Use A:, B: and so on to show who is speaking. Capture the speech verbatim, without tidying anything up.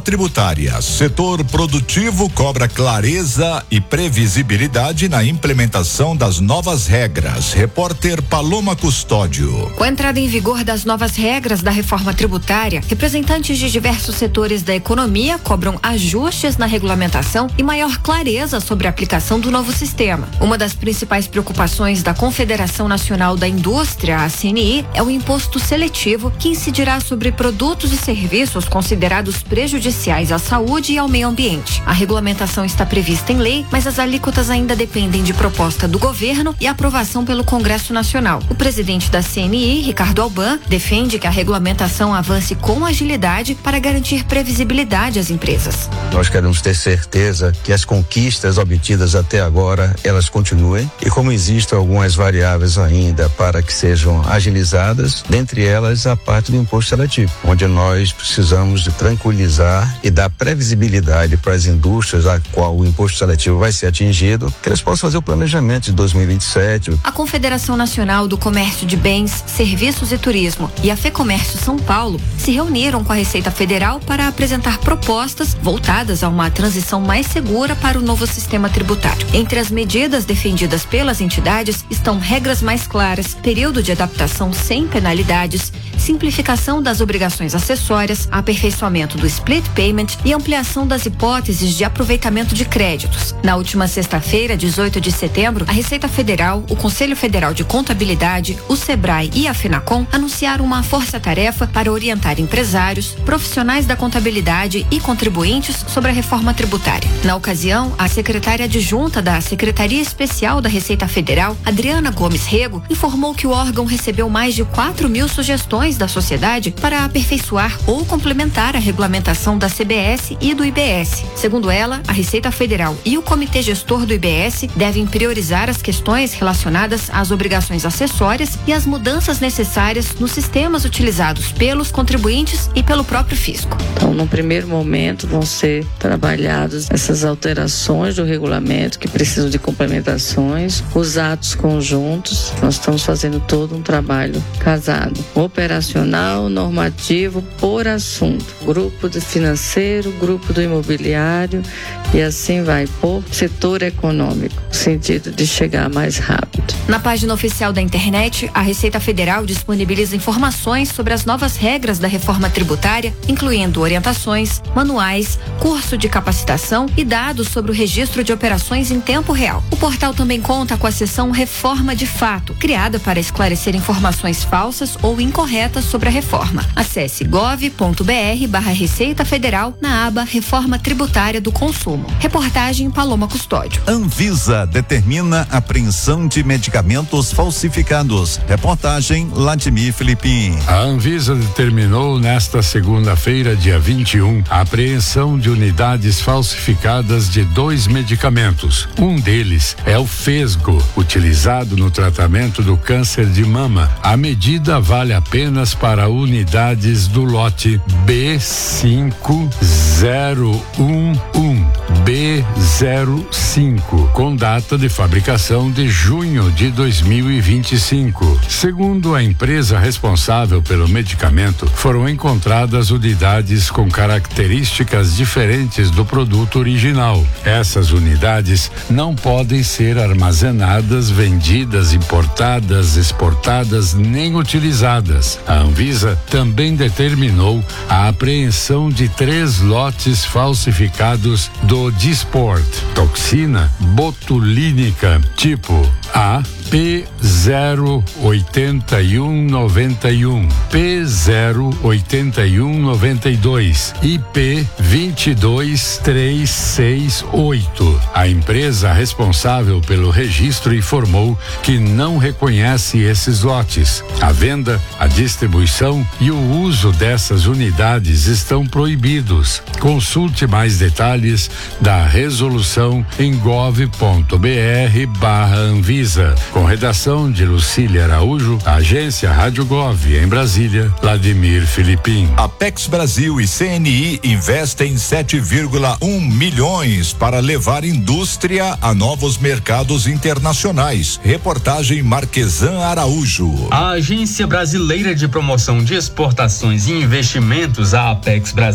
A: Tributária. Setor produtivo cobra clareza e previsibilidade na implementação das novas regras. Repórter Paloma Custódio.
B: Com a entrada em vigor das novas regras da reforma tributária, representantes de diversos setores da economia cobram ajustes na regulamentação e maior clareza sobre a aplicação do novo sistema. Uma das principais preocupações da Confederação Nacional da Indústria, a C N I, é o imposto seletivo, que incidirá sobre produtos e serviços considerados prejudiciais à saúde e ao meio ambiente. A regulamentação está prevista em lei, mas as alíquotas ainda dependem de proposta do governo e aprovação pelo Congresso Nacional. O presidente da C N I, Ricardo Alban, defende que a regulamentação avance com agilidade para garantir previsibilidade às empresas.
C: Nós queremos ter certeza que as conquistas obtidas até agora, elas continuem, e como existem algumas variáveis ainda para que sejam agilizadas, dentre elas a parte do imposto seletivo, onde nós precisamos de tranquilizar e dar previsibilidade para as indústrias a qual o imposto seletivo vai ser atingido, que eles possam fazer o planejamento de dois mil e vinte e sete.
B: A Confederação Nacional do Comércio de Bens, Serviços e Turismo e a FEComércio São Paulo se reuniram com a Receita Federal para apresentar propostas voltadas a uma transição mais segura para o novo sistema tributário. Entre as medidas defendidas pelas entidades estão regras mais claras, período de adaptação sem penalidades, simplificação das obrigações acessórias, aperfeiçoamento do split payment e ampliação das hipóteses de aproveitamento de créditos. Na última sexta-feira, dezoito de setembro, a Receita Federal, o Conselho Federal de Contabilidade, o SEBRAE e a FENACON anunciaram uma força-tarefa para orientar empresários, profissionais da contabilidade e contribuintes sobre a reforma tributária. Na ocasião, a secretária adjunta da Secretaria Especial da Receita Federal, Adriana Gomes Rego, informou que o órgão recebeu mais de quatro mil sugestões da sociedade para aperfeiçoar ou complementar a regulamentação da C B S e do I B S. Segundo ela, a Receita Federal e o Comitê Gestor do I B S devem priorizar as questões relacionadas às obrigações acessórias e às mudanças necessárias nos sistemas utilizados pelos contribuintes e pelo próprio fisco.
D: Então, no primeiro momento, vão ser trabalhadas essas alterações do regulamento que precisam de complementações, os atos conjuntos. Nós estamos fazendo todo um trabalho casado, operacional, normativo, por assunto. Grupo do financeiro, grupo do imobiliário e assim vai, por setor econômico, no sentido de chegar mais rápido.
B: Na página oficial da internet, a Receita Federal disponibiliza informações sobre as novas regras da reforma tributária, incluindo orientações, manuais, curso de capacitação e dados sobre o registro de operações em tempo real. O portal também conta com a seção Reforma de Fato, criada para esclarecer informações falsas ou incorretas sobre a reforma. Acesse gov ponto br barra Receita Federal na aba Reforma Tributária do Consumo. Reportagem Paloma Custódio.
A: Anvisa determina apreensão de medicamentos falsificados. Reportagem Vladimir Filipim.
E: A Anvisa determinou nesta segunda-feira, dia vinte e um, a apreensão de unidades falsificadas de dois medicamentos. Um deles é o Fesgo, utilizado no tratamento do câncer de mama. A medida vale apenas para unidades do lote B cinco zero um um B zero cinco, com data de fabricação de junho de dois mil e vinte e cinco. Segundo a empresa responsável pelo medicamento, foram encontradas unidades com características diferentes do produto original. Essas unidades não podem ser armazenadas, vendidas, importadas, exportadas nem utilizadas. A Anvisa também determinou a apreensão de três lotes falsificados do Dysport, toxina botulínica tipo A P zero oito um nove um, P zero oito um nove dois e P dois dois três seis oito. A empresa responsável pelo registro informou que não reconhece esses lotes. A venda, a distribuição e o uso dessas unidades estão proibidos. Consulte mais detalhes da resolução em gov ponto br barra Anvisa. Com redação de Lucília Araújo, Agência Rádio Gov, em Brasília, Vladimir Filipim.
A: Apex Brasil e C N I investem sete vírgula um milhões para levar indústria a novos mercados internacionais. Reportagem Marquesan Araújo.
F: A Agência Brasileira de Promoção de Exportações e Investimentos, a Apex Brasil,